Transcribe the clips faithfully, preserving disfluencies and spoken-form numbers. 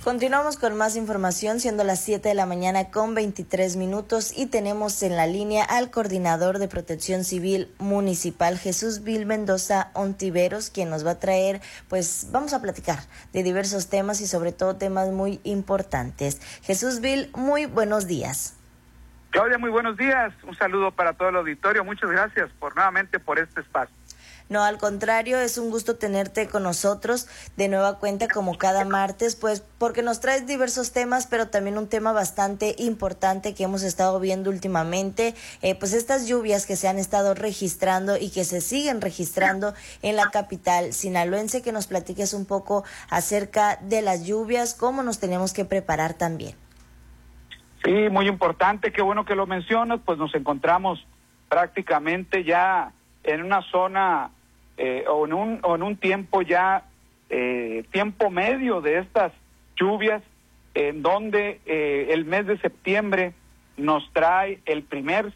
Continuamos con más información, siendo las siete de la mañana con veintitrés minutos, y tenemos en la línea al coordinador de Protección Civil Municipal, Jesús Vil Mendoza Ontiveros, quien nos va a traer, pues vamos a platicar de diversos temas y sobre todo temas muy importantes. Jesús Vil, muy buenos días. Claudia, muy buenos días. Un saludo para todo el auditorio. Muchas gracias por nuevamente por este espacio. No, al contrario, es un gusto tenerte con nosotros de nueva cuenta como cada martes, pues porque nos traes diversos temas, pero también un tema bastante importante que hemos estado viendo últimamente, eh, pues estas lluvias que se han estado registrando y que se siguen registrando en la capital sinaloense. Que nos platiques un poco acerca de las lluvias, cómo nos tenemos que preparar también. Sí, muy importante, qué bueno que lo mencionas, pues nos encontramos prácticamente ya en una zona eh, o, en un, o en un tiempo ya, eh, tiempo medio de estas lluvias, en donde eh, el mes de septiembre nos trae el primer,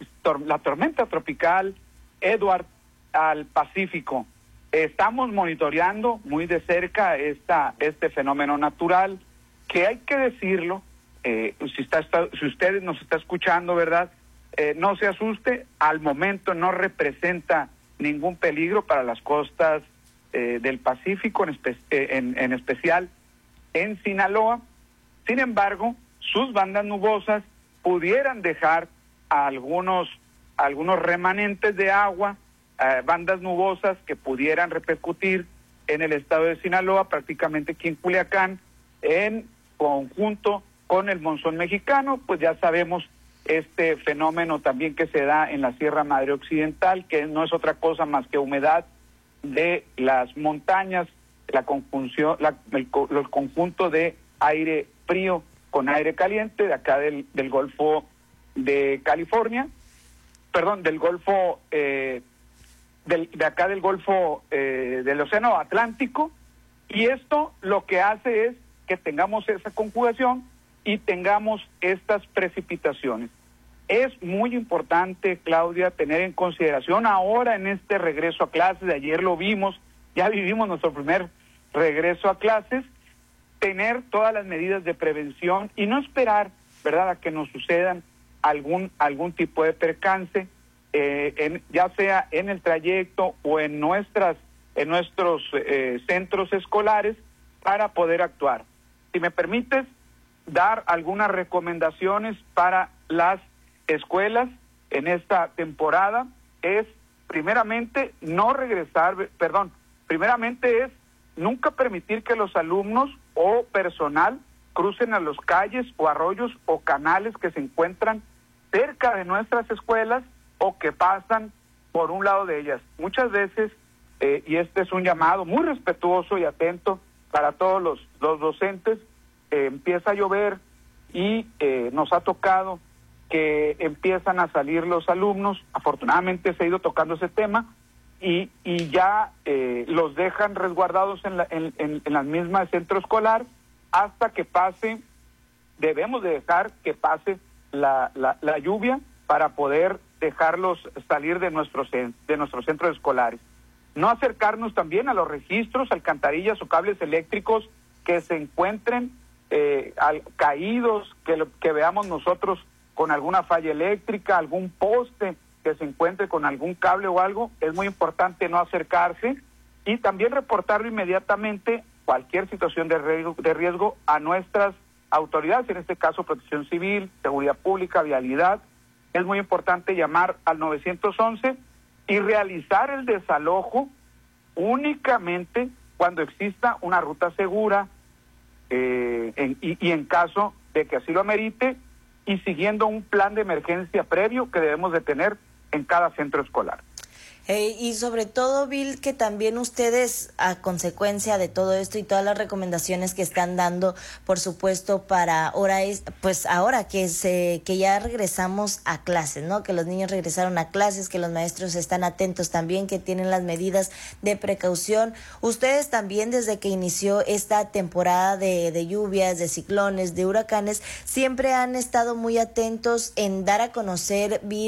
la tormenta tropical Edward al Pacífico. Estamos monitoreando muy de cerca esta, este fenómeno natural, que hay que decirlo, eh, si, está, está, si ustedes nos está escuchando, ¿verdad? Eh, no se asuste, al momento no representa ningún peligro para las costas eh, del Pacífico, en, espe eh, en, en especial en Sinaloa. Sin embargo, sus bandas nubosas pudieran dejar a algunos, algunos remanentes de agua, eh, bandas nubosas que pudieran repercutir en el estado de Sinaloa, prácticamente aquí en Culiacán, en conjunto con el monzón mexicano. Pues ya sabemos este fenómeno también que se da en la Sierra Madre Occidental, que no es otra cosa más que humedad de las montañas, la conjunción, la, el, el conjunto de aire frío con aire caliente de acá del, del Golfo de California, perdón, del Golfo, eh, del, de acá del Golfo eh, del Océano Atlántico, y esto lo que hace es que tengamos esa conjugación y tengamos estas precipitaciones. Es muy importante, Claudia, tener en consideración ahora en este regreso a clases, de ayer lo vimos, ya vivimos nuestro primer regreso a clases, tener todas las medidas de prevención y no esperar, ¿verdad?, a que nos sucedan algún, algún tipo de percance, eh, en, ya sea en el trayecto o en, nuestras, en nuestros eh, centros escolares, para poder actuar. Si me permites dar algunas recomendaciones para las escuelas en esta temporada, es primeramente no regresar, perdón, primeramente es nunca permitir que los alumnos o personal crucen a las calles o arroyos o canales que se encuentran cerca de nuestras escuelas o que pasan por un lado de ellas. Muchas veces, eh, y este es un llamado muy respetuoso y atento para todos los, los docentes, Eh, empieza a llover y eh, nos ha tocado que empiezan a salir los alumnos. Afortunadamente se ha ido tocando ese tema y, y ya eh, los dejan resguardados en la, en, en, en la misma centro escolar hasta que pase, debemos de dejar que pase la, la, la lluvia para poder dejarlos salir de nuestros, de nuestros centros escolares. No acercarnos también a los registros, alcantarillas o cables eléctricos que se encuentren Eh, al, caídos, que, lo, que veamos nosotros con alguna falla eléctrica, algún poste que se encuentre con algún cable o algo. Es muy importante no acercarse y también reportarlo inmediatamente cualquier situación de riesgo, de riesgo a nuestras autoridades, en este caso Protección Civil, Seguridad Pública, Vialidad. Es muy importante llamar al nueve once y realizar el desalojo únicamente cuando exista una ruta segura, Eh, en, y, y en caso de que así lo amerite, y siguiendo un plan de emergencia previo que debemos de tener en cada centro escolar. Eh, y sobre todo, Vil, que también ustedes, a consecuencia de todo esto y todas las recomendaciones que están dando, por supuesto, para ahora es, pues ahora que se, que ya regresamos a clases, ¿no? Que los niños regresaron a clases, que los maestros están atentos también, que tienen las medidas de precaución. Ustedes también, desde que inició esta temporada de, de lluvias, de ciclones, de huracanes, siempre han estado muy atentos en dar a conocer, Vil,